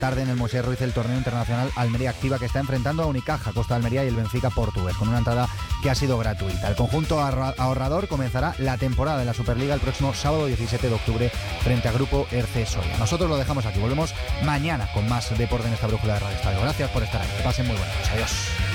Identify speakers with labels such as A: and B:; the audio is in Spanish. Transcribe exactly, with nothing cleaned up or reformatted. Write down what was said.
A: tarde en el Moisés Ruiz el torneo internacional Almería Activa, que está enfrentando a Unicaja, Costa de Almería y el Benfica portugués, con una entrada que ha sido gratuita. El conjunto ahorrador comenzará la temporada de la Superliga el próximo sábado diecisiete de octubre frente a Grupo Erce Soria. Nosotros lo dejamos aquí, volvemos mañana con más deporte en esta brújula de Radio Estadio. Gracias por estar ahí, que pasen muy buenas noches, adiós.